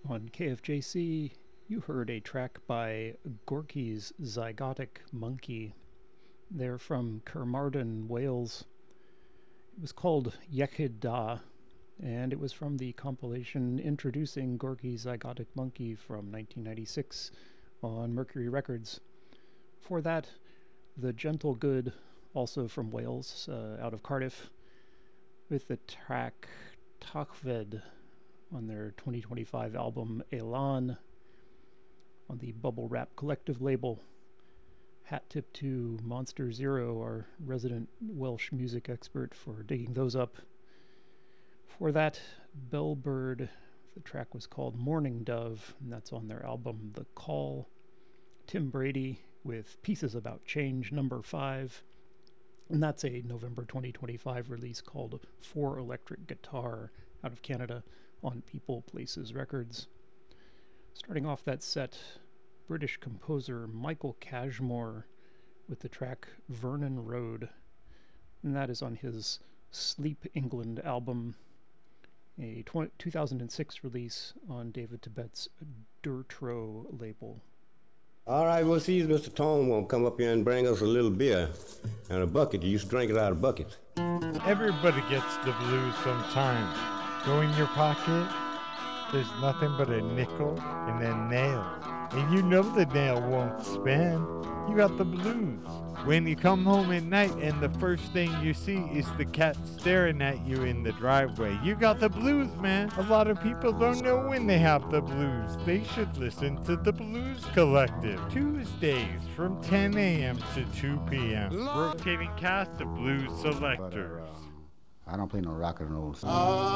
On KFJC, you heard a track by Gorky's Zygotic Monkey. They're from Carmarthen, Wales. It was called Iechyd Da, and it was from the compilation introducing Gorky's Zygotic Monkey from 1996 on Mercury Records. For that, The Gentle Good, also from Wales, out of Cardiff, with the track Tachved on their 2025 album Elan on the Bubble Wrap Collective label. Hat tip to Monster Zero, our resident Welsh music expert, for digging those up. For that, Bellbird, the track was called Morning Dove, and that's on their album The Call. Tim Brady with Pieces About Change, number 5, and that's a November 2025 release called For Electric Guitar out of Canada on People Places Records. Starting off that set, British composer Michael Cashmore with the track Vernon Road, and that is on his Sleep England album, a 2006 release on David Tibet's Durtro label. All right, we'll see if Mr. Tone won't come up here and bring us a little beer and a bucket. You used to drink it out of buckets. Everybody gets the blues sometimes. Go in your pocket, there's nothing but a nickel and a nail. And you know the nail won't spin. You got the blues. When you come home at night and the first thing you see is the cat staring at you in the driveway, you got the blues, man. A lot of people don't know when they have the blues. They should listen to the Blues Collective. Tuesdays from 10 a.m. to 2 p.m. Rotating cast of blues selectors. I don't play no rock and roll.